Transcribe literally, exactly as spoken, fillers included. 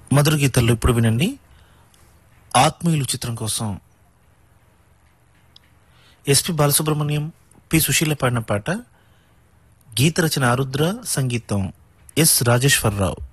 మధుర గీతాల్లో ఇప్పుడు వినండి. ఆత్మీయులు చిత్రం కోసం ఎస్పి బాలసుబ్రహ్మణ్యం, పి సుశీల పాడిన పాట. గీత రచన ఆరుద్ర, సంగీతం ఎస్ రాజేశ్వరరావు.